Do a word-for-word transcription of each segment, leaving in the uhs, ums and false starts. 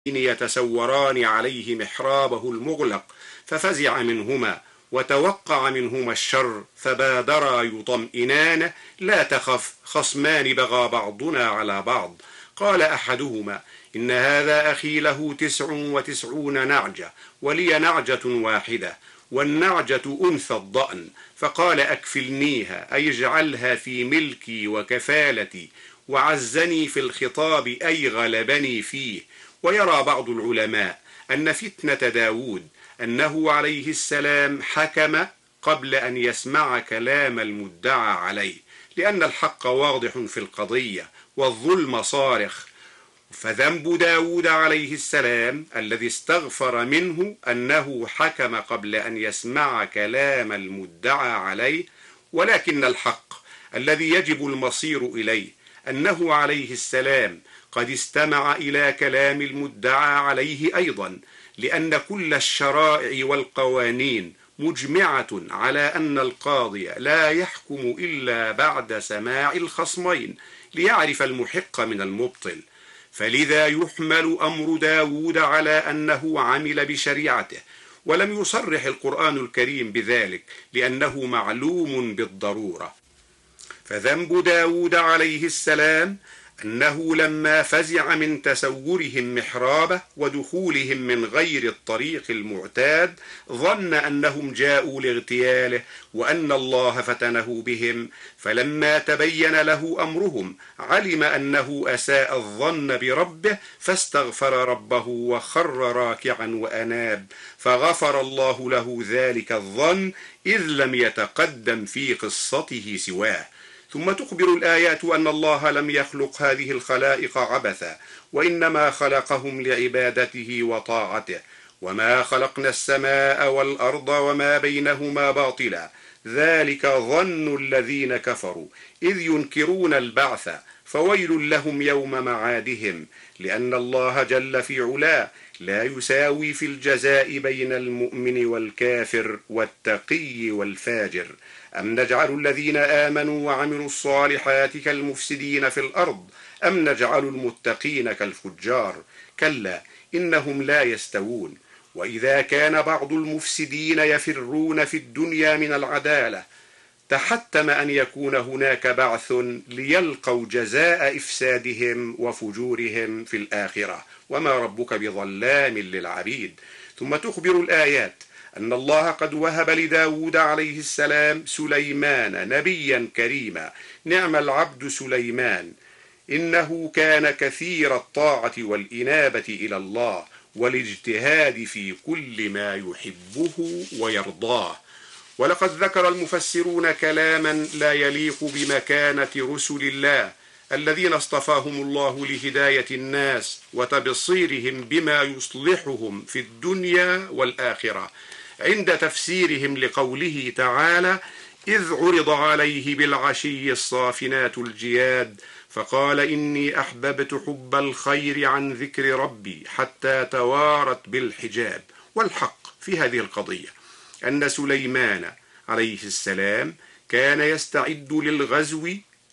يتسوران عليه محرابه المغلق، ففزع منهما وتوقع منهما الشر، فبادرا يطمئنانه: لا تخف، خصمان بغى بعضنا على بعض. قال أحدهما: إن هذا أخي له تسع وتسعون نعجة ولي نعجة واحدة، والنعجة أنثى الضأن. فقال: أكفلنيها، أي اجعلها في ملكي وكفالتي، وعزني في الخطاب، أي غلبني فيه. ويرى بعض العلماء أن فتنة داود أنه عليه السلام حكم قبل أن يسمع كلام المدعى عليه، لأن الحق واضح في القضية والظلم صارخ. فذنب داود عليه السلام الذي استغفر منه أنه حكم قبل أن يسمع كلام المدعى عليه، ولكن الحق الذي يجب المصير إليه أنه عليه السلام قد استمع إلى كلام المدعى عليه أيضا، لأن كل الشرائع والقوانين مجمعة على أن القاضي لا يحكم إلا بعد سماع الخصمين ليعرف المحق من المبطل. فلذا يحمل أمر داود على أنه عمل بشريعته، ولم يصرح القرآن الكريم بذلك لأنه معلوم بالضرورة. فذنب داود عليه السلام أنه لما فزع من تسورهم محرابه ودخولهم من غير الطريق المعتاد، ظن أنهم جاءوا لاغتياله وأن الله فتنه بهم، فلما تبين له أمرهم علم أنه أساء الظن بربه، فاستغفر ربه وخر راكعا وأناب، فغفر الله له ذلك الظن، إذ لم يتقدم في قصته سواه. ثم تخبر الآيات أن الله لم يخلق هذه الخلائق عبثا، وإنما خلقهم لعبادته وطاعته. وما خلقنا السماء والأرض وما بينهما باطلا، ذلك ظن الذين كفروا إذ ينكرون البعث، فويل لهم يوم معادهم، لأن الله جل في علاه لا يساوي في الجزاء بين المؤمن والكافر والتقي والفاجر. أم نجعل الذين آمنوا وعملوا الصالحات كالمفسدين في الأرض، أم نجعل المتقين كالفجار؟ كلا إنهم لا يستوون. وإذا كان بعض المفسدين يفرون في الدنيا من العدالة، تحتم أن يكون هناك بعث ليلقوا جزاء إفسادهم وفجورهم في الآخرة، وما ربك بظلام للعبيد. ثم تخبر الآيات أن الله قد وهب لداود عليه السلام سليمان نبيا كريما. نعم العبد سليمان، إنه كان كثير الطاعة والإنابة إلى الله والاجتهاد في كل ما يحبه ويرضاه. ولقد ذكر المفسرون كلاما لا يليق بمكانة رسل الله الذين اصطفاهم الله لهداية الناس وتبصيرهم بما يصلحهم في الدنيا والآخرة، عند تفسيرهم لقوله تعالى: إذ عرض عليه بالعشي الصافنات الجياد، فقال إني أحببت حب الخير عن ذكر ربي حتى توارت بالحجاب. والحق في هذه القضية أن سليمان عليه السلام كان يستعد للغزو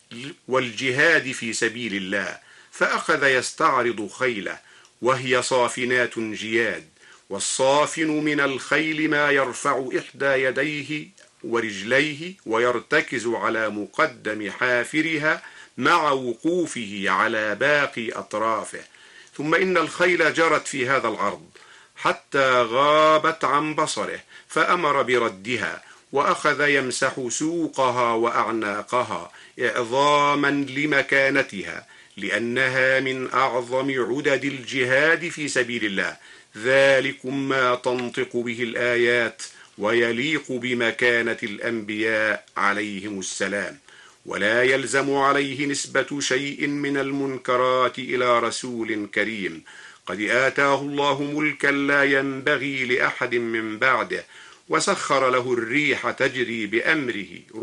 والجهاد في سبيل الله، فأخذ يستعرض خيله وهي صافنات جياد. والصافن من الخيل ما يرفع إحدى يديه ورجليه ويرتكز على مقدم حافرها مع وقوفه على باقي أطرافه. ثم إن الخيل جرت في هذا العرض حتى غابت عن بصره، فأمر بردها، وأخذ يمسح سوقها وأعناقها إعظاما لمكانتها، لأنها من أعظم عدد الجهاد في سبيل الله. ذلكم ما تنطق به الآيات ويليق بمكانة الأنبياء عليهم السلام، ولا يلزم عليه نسبة شيء من المنكرات إلى رسول كريم قد آتاه الله ملكا لا ينبغي لأحد من بعده، وسخر له الريح تجري بأمره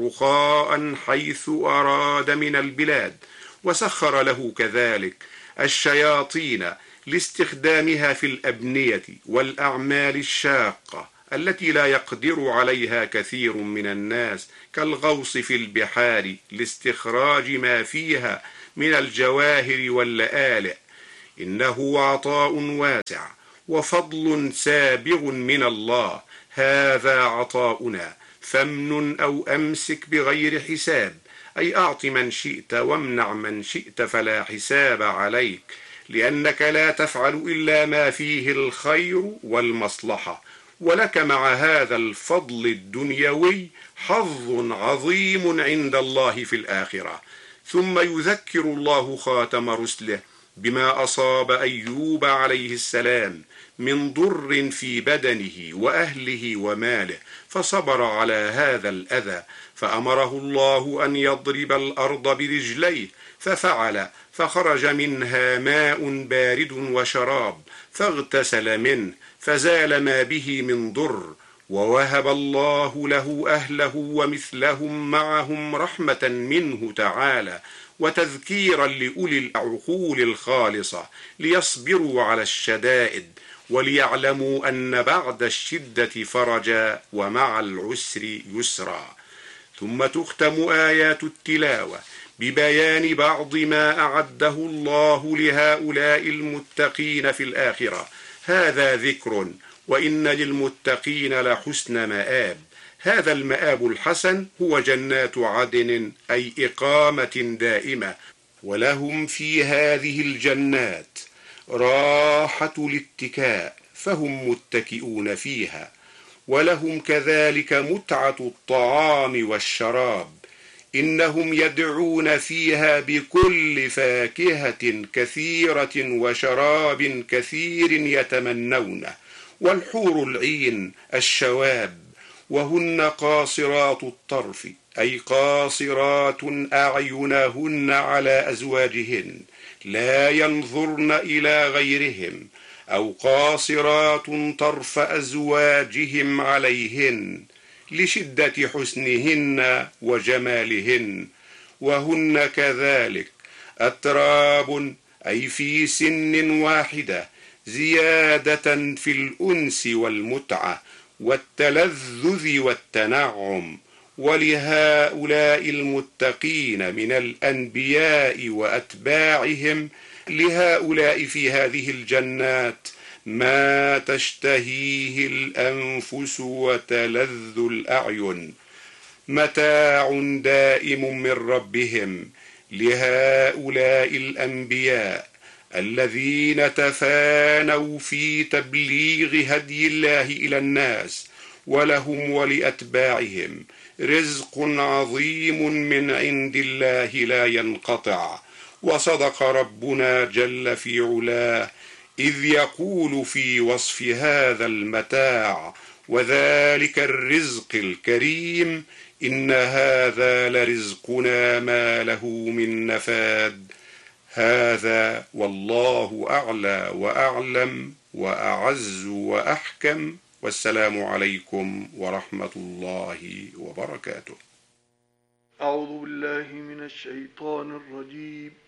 رخاء حيث أراد من البلاد، وسخر له كذلك الشياطين لاستخدامها في الأبنية والأعمال الشاقة التي لا يقدر عليها كثير من الناس، كالغوص في البحار لاستخراج ما فيها من الجواهر واللآلئ. إنه عطاء واسع وفضل سابغ من الله، هذا عطاؤنا فامنن أو أمسك بغير حساب، أي أعط من شئت وامنع من شئت فلا حساب عليك، لأنك لا تفعل إلا ما فيه الخير والمصلحة، ولك مع هذا الفضل الدنيوي حظ عظيم عند الله في الآخرة. ثم يذكر الله خاتم رسله بما أصاب أيوب عليه السلام من ضر في بدنه وأهله وماله، فصبر على هذا الأذى، فأمره الله أن يضرب الأرض برجليه ففعل، فخرج منها ماء بارد وشراب، فاغتسل منه فزال ما به من ضر، ووهب الله له أهله ومثلهم معهم رحمة منه تعالى وتذكيرا لأولي العقول الخالصة ليصبروا على الشدائد، وليعلموا أن بعد الشدة فرجا ومع العسر يسرا. ثم تختم آيات التلاوة ببيان بعض ما أعده الله لهؤلاء المتقين في الآخرة. هذا ذكر، وإن للمتقين لحسن مآب. هذا المآب الحسن هو جنات عدن، أي إقامة دائمة، ولهم في هذه الجنات راحة الاتكاء، فهم متكئون فيها، ولهم كذلك متعة الطعام والشراب. إنهم يدعون فيها بكل فاكهة كثيرة وشراب كثير يتمنونه، والحور العين الشواب، وهن قاصرات الطرف، أي قاصرات أعينهن على أزواجهن لا ينظرن إلى غيرهم، أو قاصرات طرف أزواجهم عليهن لشدة حسنهن وجمالهن. وهن كذلك أتراب، أي في سن واحدة، زيادة في الأنس والمتعة والتلذذ والتنعم. ولهؤلاء المتقين من الأنبياء وأتباعهم، لهؤلاء في هذه الجنات ما تشتهيه الأنفس وتلذ الأعين، متاع دائم من ربهم لهؤلاء الأنبياء الذين تفانوا في تبليغ هدي الله إلى الناس، ولهم ولأتباعهم رزق عظيم من عند الله لا ينقطع. وصدق ربنا جل في علاه إذ يقول في وصف هذا المتاع وذلك الرزق الكريم: إن هذا لرزقنا ما له من نفاد. هذا والله أعلى وأعلم وأعز وأحكم، والسلام عليكم ورحمة الله وبركاته. أعوذ بالله من الشيطان الرجيم.